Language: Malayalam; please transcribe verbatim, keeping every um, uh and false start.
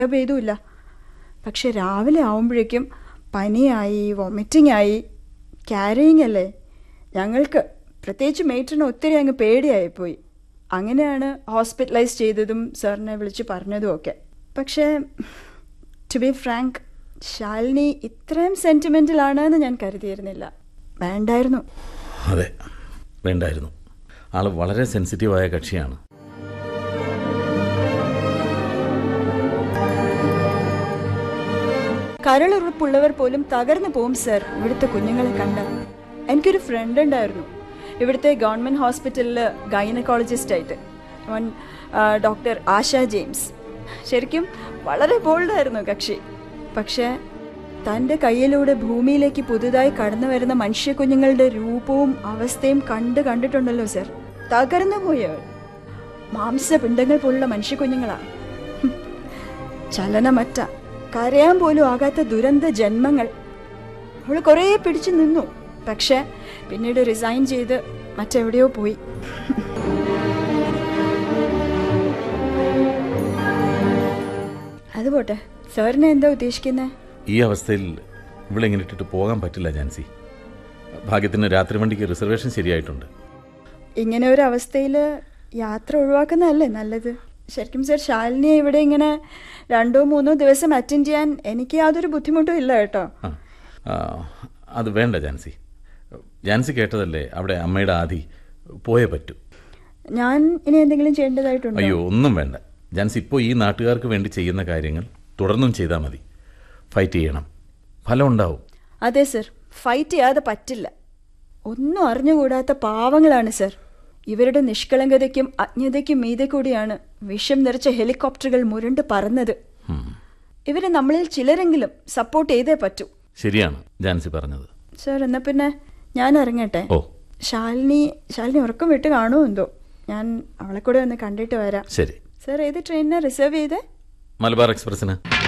ചെയ്തുമില്ല. പക്ഷെ രാവിലെ ആവുമ്പോഴേക്കും പനിയായി, വൊമിറ്റിംഗ് ആയി. ക്യാരിയിങ് അല്ലേ, ഞങ്ങൾക്ക് പ്രത്യേകിച്ച് മേറ്ററിന് ഒത്തിരി അങ്ങ് പേടിയായിപ്പോയി. അങ്ങനെയാണ് ഹോസ്പിറ്റലൈസ് ചെയ്തതും സാറിനെ വിളിച്ച് പറഞ്ഞതും ഒക്കെ. പക്ഷേ ടു ബി ഫ്രാങ്ക്, ശാലിനി ഇത്രയും സെൻറ്റിമെൻ്റലാണെന്ന് ഞാൻ കരുതിയിരുന്നില്ല. വേണ്ടായിരുന്നു. അതെ, വേണ്ടായിരുന്നു. ആൾ വളരെ സെൻസിറ്റീവായ കക്ഷിയാണ്. കരളുറപ്പുള്ളവർ പോലും തകർന്നു പോവും സർ ഇവിടുത്തെ കുഞ്ഞുങ്ങളെ കണ്ട. എനിക്കൊരു ഫ്രണ്ട് ഉണ്ടായിരുന്നു ഇവിടുത്തെ ഗവൺമെൻറ് ഹോസ്പിറ്റലിൽ ഗൈനക്കോളജിസ്റ്റായിട്ട്, അവൻ ഡോക്ടർ ആശ ജെയിംസ്. ശരിക്കും വളരെ ബോൾഡായിരുന്നു കക്ഷി. പക്ഷേ തൻ്റെ കയ്യിലൂടെ ഭൂമിയിലേക്ക് പുതുതായി കടന്നു വരുന്ന മനുഷ്യ കുഞ്ഞുങ്ങളുടെ രൂപവും അവസ്ഥയും കണ്ട് കണ്ടിട്ടുണ്ടല്ലോ സർ, തകർന്നു പോയവർ. മാംസപിണ്ഡങ്ങൾ പോലുള്ള മനുഷ്യ കുഞ്ഞുങ്ങളാണ്, ചലനമറ്റ, കരയാൻ പോലും ആകാത്ത ദുരന്ത ജന്മങ്ങൾ. അവൾ കുറേ പിടിച്ചു നിന്നു. പക്ഷെ പിന്നീട് റിസൈൻ ചെയ്ത് മറ്റെവിടെയോ പോയി. അതുപോട്ടെ, സാറിനെ എന്താ ഉദ്ദേശിക്കുന്നത്? ഈ അവസ്ഥയിൽ ഇവിടെ ഇങ്ങനെ ഇട്ടിട്ട് പോകാൻ പറ്റില്ല ജാൻസി. ഭാഗ്യത്തിന് രാത്രി വണ്ടിക്ക് റിസർവേഷൻ ശരിയായിട്ടുണ്ട്. ഇങ്ങനെ ഒരു അവസ്ഥയിൽ യാത്ര ഒഴിവാക്കുന്നതല്ലേ നല്ലത്. ശരിക്കും സർ, ശാലിനിയെ ഇവിടെ ഇങ്ങനെ രണ്ടോ മൂന്നോ ദിവസം അറ്റൻഡ് ചെയ്യാൻ എനിക്ക് യാതൊരു ബുദ്ധിമുട്ടും ഇല്ല കേട്ടോ. അത് വേണ്ട ജാൻസി. ജാൻസി കേട്ടതല്ലേ, അവിടെ അമ്മയുടെ ആദി പോയേ പറ്റൂ. ഞാൻ ഇനി എന്തെങ്കിലും ചെയ്യേണ്ടതായിട്ടുണ്ടോ? അയ്യോ, ഒന്നും വേണ്ട ജാൻസി. ഇപ്പോൾ ഈ നാട്ടുകാർക്ക് വേണ്ടി ചെയ്യുന്ന കാര്യങ്ങൾ തുടർന്നും ചെയ്താൽ മതി. ഫൈറ്റ് ചെയ്യണം, ഫലം ഉണ്ടാവും. അതെ സർ, ഫൈറ്റ് ചെയ്യാതെ പറ്റില്ല. ഒന്നും അറിഞ്ഞുകൂടാത്ത പാവങ്ങളാണ് സർ. ഇവരുടെ നിഷ്കളങ്കതയ്ക്കും അജ്ഞതയ്ക്കും മീതെ കൂടിയാണ് വിഷം നിറച്ച ഹെലികോപ്റ്ററുകൾ മുരണ്ട് പറന്നത്. ഇവരെ നമ്മളിൽ ചിലരെങ്കിലും സപ്പോർട്ട് ചെയ്തേ പറ്റൂ. ശരിയാണ് ജാൻസി പറഞ്ഞത്. സർ, എന്നാ പിന്നെ ഞാൻ ഇറങ്ങട്ടെ. ഓ, ശാലിനി ശാലിനി ഉറക്കം വിട്ട് കാണുമോ എന്തോ. ഞാൻ അവളെ കൂടെ ഒന്ന് കണ്ടിട്ട് വരാം. ശരി. സർ, ഏത് ട്രെയിനിനാണ് റിസർവ് ചെയ്തേ? മലബാർ എക്സ്പ്രസിന്.